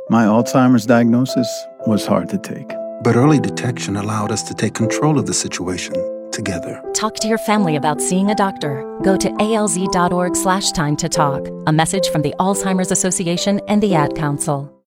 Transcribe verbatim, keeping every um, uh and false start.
My Alzheimer's diagnosis was hard to take. But early detection allowed us to take control of the situation together. Talk to your family about seeing a doctor. Go to alz.org slash time to talk. A message from the Alzheimer's Association and the Ad Council.